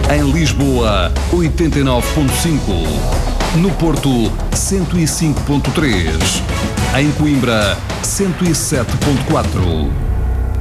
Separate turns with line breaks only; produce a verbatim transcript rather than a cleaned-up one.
Em Lisboa, oitenta e nove ponto cinco. No Porto, cento e cinco ponto três. Em Coimbra, cento e sete ponto quatro.